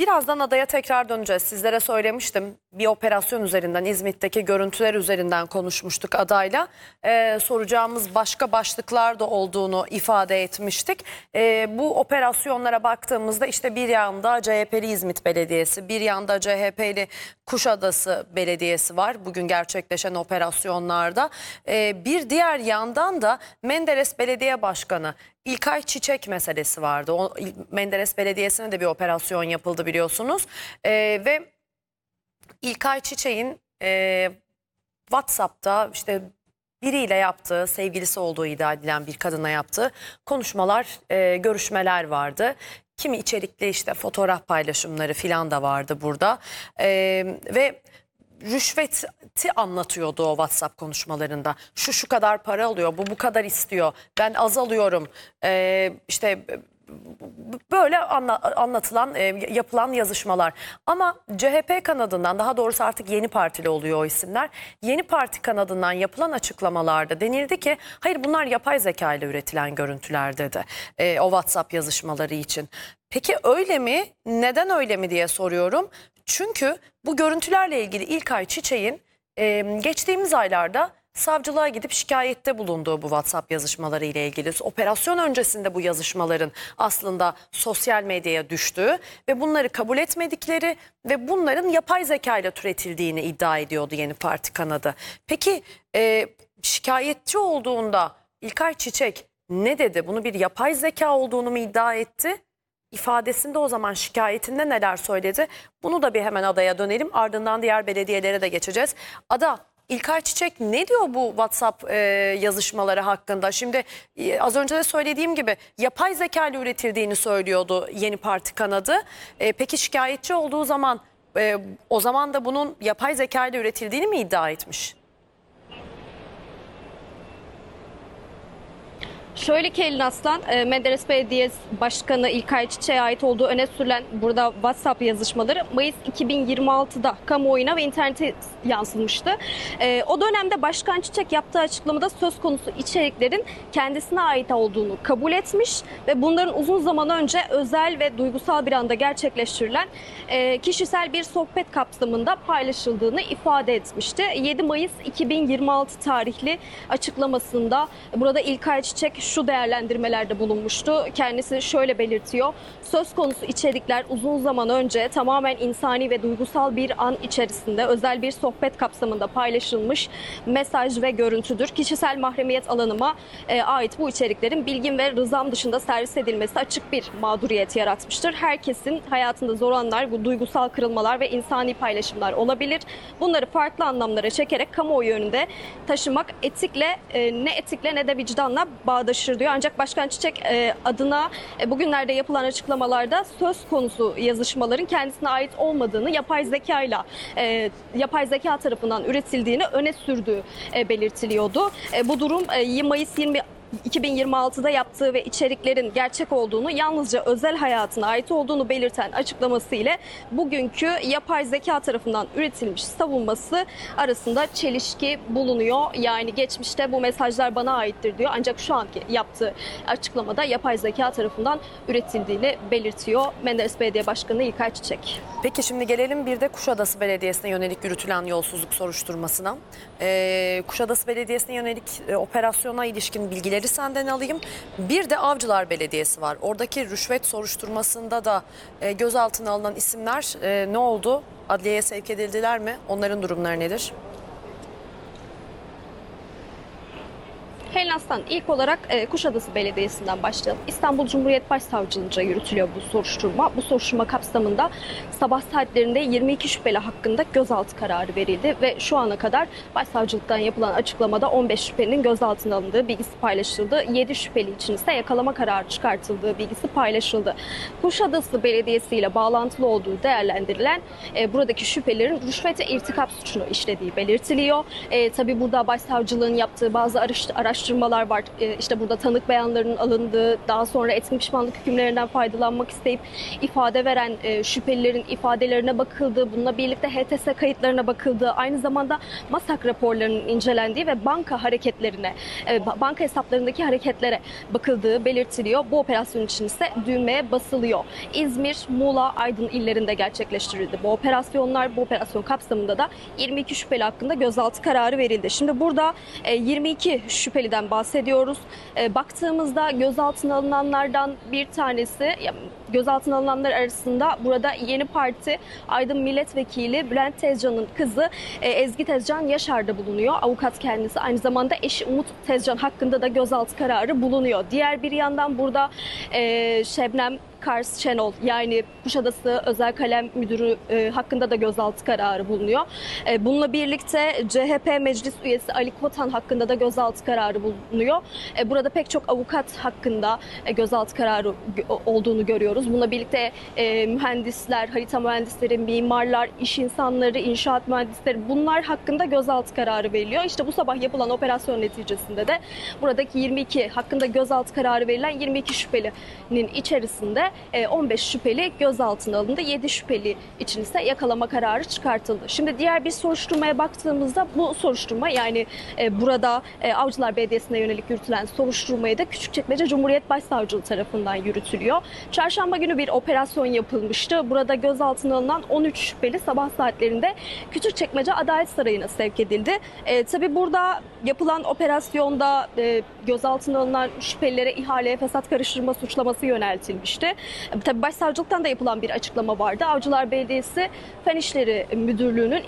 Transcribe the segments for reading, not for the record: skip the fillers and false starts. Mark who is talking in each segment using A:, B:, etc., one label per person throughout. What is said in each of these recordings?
A: Birazdan adaya tekrar döneceğiz. Sizlere söylemiştim. Bir operasyon üzerinden, İzmit'teki görüntüler üzerinden konuşmuştuk adayla. Soracağımız başka başlıklar da olduğunu ifade etmiştik. Bu operasyonlara baktığımızda işte bir yanda CHP'li İzmit Belediyesi, bir yanda CHP'li Kuşadası Belediyesi var bugün gerçekleşen operasyonlarda. Bir diğer yandan da Menderes Belediye Başkanı İlkay Çiçek meselesi vardı. Menderes Belediyesi'ne de bir operasyon yapıldı biliyorsunuz. Ve İlkay Çiçek'in WhatsApp'ta işte biriyle yaptığı, sevgilisi olduğu iddia edilen bir kadına yaptığı konuşmalar, görüşmeler vardı. Kimi içerikli işte fotoğraf paylaşımları falan da vardı burada. Ve rüşveti anlatıyordu o WhatsApp konuşmalarında. Şu kadar para alıyor, bu kadar istiyor, ben az alıyorum. İşte böyle anlatılan, yapılan yazışmalar. Ama CHP kanadından, daha doğrusu artık Yeni Partili oluyor o isimler. Yeni Parti kanadından yapılan açıklamalarda denildi ki hayır bunlar yapay zeka ile üretilen görüntüler dedi. O WhatsApp yazışmaları için. Peki öyle mi? Neden öyle mi diye soruyorum. Çünkü bu görüntülerle ilgili İlkay Çiçek'in geçtiğimiz aylarda savcılığa gidip şikayette bulunduğu bu WhatsApp yazışmaları ile ilgili, operasyon öncesinde bu yazışmaların aslında sosyal medyaya düştüğü ve bunları kabul etmedikleri ve bunların yapay zeka ile türetildiğini iddia ediyordu Yeni Parti kanadı. Peki şikayetçi olduğunda İlkay Çiçek ne dedi? Bunu bir yapay zeka olduğunu mu iddia etti? İfadesinde o zaman şikayetinde neler söyledi? Bunu da bir hemen adaya dönelim. Ardından diğer belediyelere de geçeceğiz. Ada, İlkay Çiçek ne diyor bu WhatsApp yazışmaları hakkında? Şimdi az önce de söylediğim gibi yapay zeka ile üretildiğini söylüyordu Yeni Parti kanadı. Peki şikayetçi olduğu zaman o zaman da bunun yapay zeka ile üretildiğini mi iddia etmiş?
B: Şöyle ki Elin Aslan, Menderes Belediyesi Başkanı İlkay Çiçek'e ait olduğu öne sürülen burada WhatsApp yazışmaları Mayıs 2026'da kamuoyuna ve internete yansımıştı. O dönemde Başkan Çiçek yaptığı açıklamada söz konusu içeriklerin kendisine ait olduğunu kabul etmiş ve bunların uzun zaman önce özel ve duygusal bir anda gerçekleştirilen kişisel bir sohbet kapsamında paylaşıldığını ifade etmişti. 7 Mayıs 2026 tarihli açıklamasında burada İlkay Çiçek şu değerlendirmelerde bulunmuştu. Kendisi şöyle belirtiyor. Söz konusu içerikler uzun zaman önce tamamen insani ve duygusal bir an içerisinde özel bir sohbet kapsamında paylaşılmış mesaj ve görüntüdür. Kişisel mahremiyet alanıma ait bu içeriklerin bilgim ve rızam dışında servis edilmesi açık bir mağduriyet yaratmıştır. Herkesin hayatında zor anlar, bu duygusal kırılmalar ve insani paylaşımlar olabilir. Bunları farklı anlamlara çekerek kamuoyu önünde taşımak ne etikle ne de vicdanla bağdaşır diyor. Ancak Başkan Çiçek adına bugünlerde yapılan açıklamalarda söz konusu yazışmaların kendisine ait olmadığını, yapay zeka tarafından üretildiğini öne sürdüğü belirtiliyordu. Bu durum Mayıs 2026'da yaptığı ve içeriklerin gerçek olduğunu, yalnızca özel hayatına ait olduğunu belirten açıklaması ile bugünkü yapay zeka tarafından üretilmiş savunması arasında çelişki bulunuyor. Yani geçmişte bu mesajlar bana aittir diyor. Ancak şu anki yaptığı açıklamada yapay zeka tarafından üretildiğini belirtiyor Menderes Belediye Başkanı İlkay Çiçek.
A: Peki şimdi gelelim bir de Kuşadası Belediyesi'ne yönelik yürütülen yolsuzluk soruşturmasına. Kuşadası Belediyesi'ne yönelik operasyona ilişkin bilgileri senden alayım. Bir de Avcılar Belediyesi var. Oradaki rüşvet soruşturmasında da gözaltına alınan isimler ne oldu? Adliyeye sevk edildiler mi? Onların durumları nedir?
B: Helin Aslan, ilk olarak Kuşadası Belediyesi'nden başlayalım. İstanbul Cumhuriyet Başsavcılığınca yürütülüyor bu soruşturma. Bu soruşturma kapsamında sabah saatlerinde 22 şüpheli hakkında gözaltı kararı verildi ve şu ana kadar Başsavcılıktan yapılan açıklamada 15 şüphelinin gözaltına alındığı bilgisi paylaşıldı. 7 şüpheli için ise yakalama kararı çıkartıldığı bilgisi paylaşıldı. Kuşadası Belediyesi ile bağlantılı olduğu değerlendirilen buradaki şüphelerin rüşvete irtikap suçunu işlediği belirtiliyor. Tabii burada Başsavcılığın yaptığı bazı araştırmalar soruşturmalar var. İşte burada tanık beyanlarının alındığı, daha sonra etkin pişmanlık hükümlerinden faydalanmak isteyip ifade veren şüphelilerin ifadelerine bakıldığı, bununla birlikte HTS kayıtlarına bakıldığı, aynı zamanda MASAK raporlarının incelendiği ve banka hareketlerine, banka hesaplarındaki hareketlere bakıldığı belirtiliyor. Bu operasyon için ise düğmeye basılıyor. İzmir, Muğla, Aydın illerinde gerçekleştirildi bu operasyonlar. Bu operasyon kapsamında da 22 şüpheli hakkında gözaltı kararı verildi. Şimdi burada 22 şüpheliden bahsediyoruz. Baktığımızda gözaltına alınanlardan bir tanesi, gözaltına alınanlar arasında burada Yeni Parti Aydın Milletvekili Bülent Tezcan'ın kızı Ezgi Tezcan Yaşar'da bulunuyor. Avukat kendisi. Aynı zamanda eşi Umut Tezcan hakkında da gözaltı kararı bulunuyor. Diğer bir yandan burada Şebnem Kars Şenol, yani Kuşadası Özel Kalem Müdürü hakkında da gözaltı kararı bulunuyor. Bununla birlikte CHP Meclis Üyesi Ali Kotan hakkında da gözaltı kararı bulunuyor. Burada pek çok avukat hakkında gözaltı kararı olduğunu görüyoruz. Bununla birlikte mühendisler, harita mühendisleri, mimarlar, iş insanları, inşaat mühendisleri, bunlar hakkında gözaltı kararı veriliyor. İşte bu sabah yapılan operasyon neticesinde de buradaki 22 hakkında gözaltı kararı verilen 22 şüphelinin içerisinde 15 şüpheli gözaltına alındı. 7 şüpheli için ise yakalama kararı çıkartıldı. Şimdi diğer bir soruşturmaya baktığımızda bu soruşturma, yani burada Avcılar Belediyesi'ne yönelik yürütülen soruşturmaya da Küçükçekmece Cumhuriyet Başsavcılığı tarafından yürütülüyor. Çarşamba günü bir operasyon yapılmıştı. Burada gözaltına alınan 13 şüpheli sabah saatlerinde Küçükçekmece Adalet Sarayı'na sevk edildi. Tabii burada yapılan operasyonda gözaltına alınan şüphelilere ihaleye fesat karıştırma suçlaması yöneltilmişti. Tabii Başsavcılıktan da yapılan bir açıklama vardı. Avcılar Belediyesi Fen İşleri Müdürlüğü'nün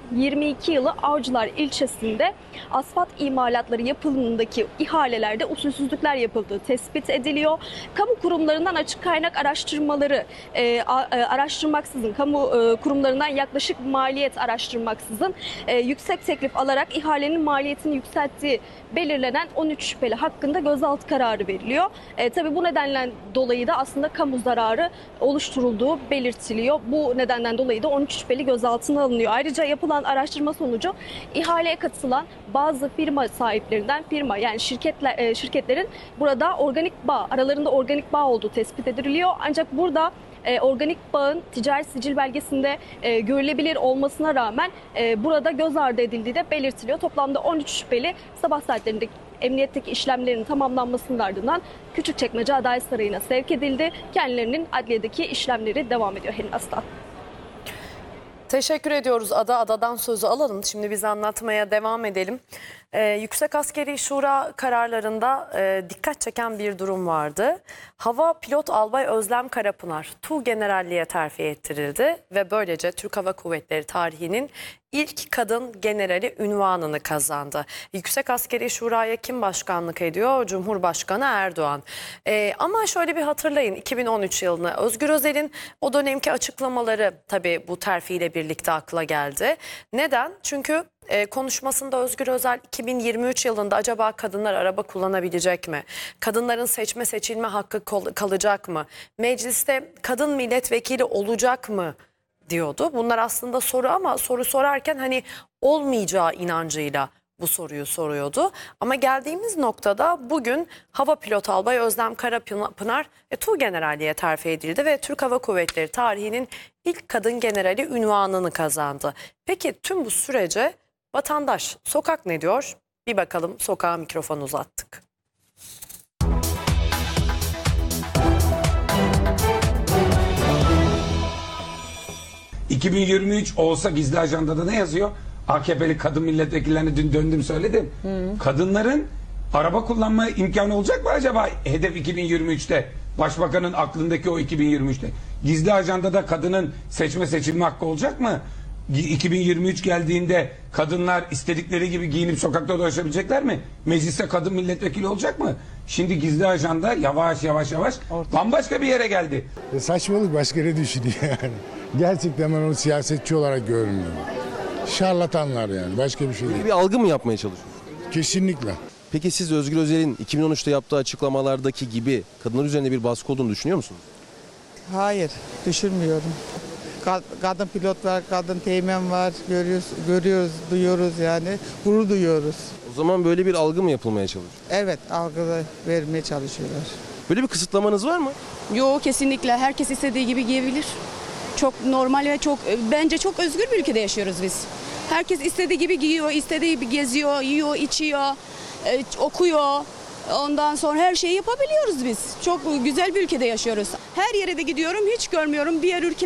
B: 2022 yılı Avcılar ilçesinde asfalt imalatları yapımındaki ihalelerde usulsüzlükler yapıldığı tespit ediliyor. Kamu kurumlarından açık kaynak araştırmaları araştırmaksızın, kamu kurumlarından yaklaşık maliyet araştırmaksızın yüksek teklif alarak ihalenin maliyetini yükselttiği belirlenen 13 şüpheli hakkında gözaltı kararı veriliyor. Tabii bu nedenden dolayı da aslında kamu zararı oluşturulduğu belirtiliyor. Bu nedenden dolayı da 13 şüpheli gözaltına alınıyor. Ayrıca yapılan araştırma sonucu ihaleye katılan bazı firma sahiplerinden, yani şirketlerin burada organik bağ, aralarında organik bağ olduğu tespit ediliyor. Ancak burada organik bağın ticari sicil belgesinde görülebilir olmasına rağmen burada göz ardı edildiği de belirtiliyor. Toplamda 13 şüpheli sabah saatlerinde emniyetteki işlemlerin tamamlanmasının ardından Küçükçekmece Adalet Sarayı'na sevk edildi. Kendilerinin adliyedeki işlemleri devam ediyor Helin Aslan.
A: Teşekkür ediyoruz Ada. Adadan sözü alalım. Şimdi biz anlatmaya devam edelim. Yüksek Askeri Şura kararlarında dikkat çeken bir durum vardı. Hava Pilot Albay Özlem Karapınar Tuğgeneralliğe terfi ettirildi ve böylece Türk Hava Kuvvetleri tarihinin ilk kadın generali unvanını kazandı. Yüksek Askeri Şura'ya kim başkanlık ediyor? Cumhurbaşkanı Erdoğan. Ama şöyle bir hatırlayın, 2013 yılını, Özgür Özel'in o dönemki açıklamaları tabii bu terfiyle birlikte akla geldi. Neden? Çünkü konuşmasında Özgür Özel 2023 yılında acaba kadınlar araba kullanabilecek mi? Kadınların seçme seçilme hakkı kalacak mı? Mecliste kadın milletvekili olacak mı diyordu. Bunlar aslında soru ama soru sorarken hani olmayacağı inancıyla bu soruyu soruyordu. Ama geldiğimiz noktada bugün Hava Pilot Albay Özlem Karapınar Tuğgeneralliğe terfi edildi ve Türk Hava Kuvvetleri tarihinin ilk kadın generali unvanını kazandı. Peki tüm bu sürece vatandaş, sokak ne diyor? Bir bakalım, sokağa mikrofon uzattık.
C: ...2023 olsa gizli ajandada ne yazıyor? AKP'li kadın milletvekillerine dün döndüm söyledim. Kadınların araba kullanma imkanı olacak mı acaba hedef 2023'te? Başbakanın aklındaki o 2023'te. Gizli ajandada kadının seçme seçilme hakkı olacak mı? 2023 geldiğinde kadınlar istedikleri gibi giyinip sokakta dolaşabilecekler mi? Mecliste kadın milletvekili olacak mı? Şimdi gizli ajanda yavaş yavaş bambaşka bir yere geldi.
D: Saçmalık, başka ne düşünüyor yani? Gerçekten ben onu siyasetçi olarak görmüyorum. Şarlatanlar yani, başka bir şey değil.
E: Bir algı mı yapmaya çalışıyorsunuz?
D: Kesinlikle.
E: Peki siz Özgür Özel'in 2013'te yaptığı açıklamalardaki gibi kadınlar üzerinde bir baskı olduğunu düşünüyor musunuz?
F: Hayır, düşünmüyorum. Kadın pilot var, kadın teğmen var, görüyoruz, duyuyoruz yani, gurur duyuyoruz.
E: O zaman böyle bir algı mı yapılmaya çalışıyor?
F: Evet, algıda vermeye çalışıyorlar.
E: Böyle bir kısıtlamanız var mı?
G: Yok, kesinlikle herkes istediği gibi giyebilir. Çok normal ve bence çok özgür bir ülkede yaşıyoruz biz. Herkes istediği gibi giyiyor, istediği gibi geziyor, yiyor, içiyor, okuyor. Ondan sonra her şeyi yapabiliyoruz biz. Çok güzel bir ülkede yaşıyoruz. Her yere de gidiyorum, hiç görmüyorum diğer ülke